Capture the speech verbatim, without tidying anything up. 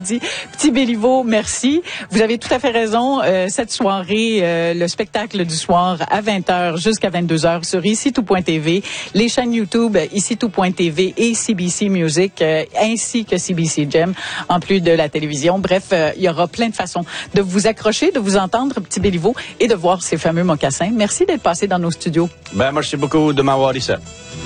Dit Petit Béliveau, merci. Vous avez tout à fait raison. Euh, cette soirée, euh, le spectacle du soir à vingt heures jusqu'à vingt-deux heures sur ici tout point t v, les chaînes YouTube ici tout point t v et C B C Music, euh, ainsi que C B C Gem, en plus de la télévision. Bref, euh, il y aura plein de façons de vous accrocher, de vous entendre, Petit Béliveau, et de voir ces fameux mocassins. Merci d'être passé dans nos studios. Ben, merci beaucoup de m'avoir dit ça.